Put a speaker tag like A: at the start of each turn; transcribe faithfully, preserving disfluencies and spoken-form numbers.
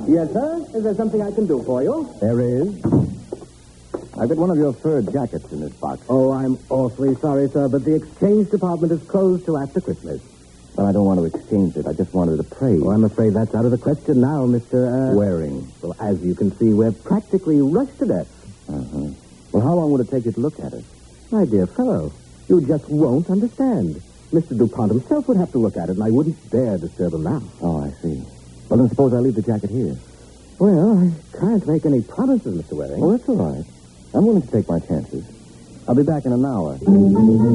A: Yes, sir? Is there something I can do for you?
B: There is. I've got one of your fur jackets in this box.
A: Oh, I'm awfully sorry, sir, but the exchange department is closed till after Christmas.
B: But I don't want to exchange it. I just wanted to praise.
A: Oh, I'm afraid that's out of the question now, Mister Uh...
B: Waring.
A: Well, as you can see, we're practically rushed to death.
B: Uh-huh. Well, how long would it take you to look at it?
A: My dear fellow, you just won't understand. Mister DuPont himself would have to look at it, and I wouldn't dare disturb him now.
B: Oh, I see. Well, then suppose I leave the jacket here.
A: Well, I can't make any promises, Mister Waring.
B: Oh, that's all right. I'm willing to take my chances. I'll be back in an hour.